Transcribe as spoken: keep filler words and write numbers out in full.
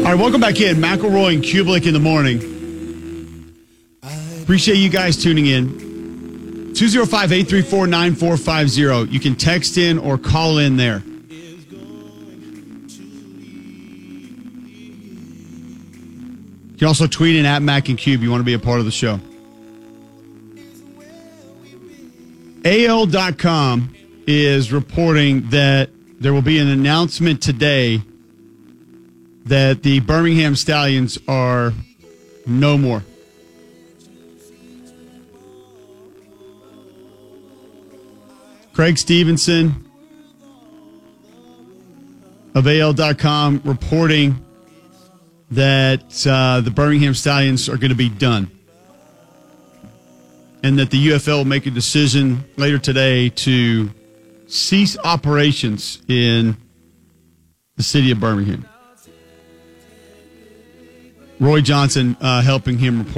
All right, welcome back in. McElroy and Kublik in the morning. Appreciate you guys tuning in. two oh five, eight three four, nine four five oh. You can text in or call in there. You can also tweet in at Mac and Cube. You want to be a part of the show. A L dot com is reporting that there will be an announcement today that the Birmingham Stallions are no more. Craig Stevenson of A L dot com reporting that uh, the Birmingham Stallions are going to be done, and that the U F L will make a decision later today to cease operations in the city of Birmingham. Roy Johnson uh, helping him report.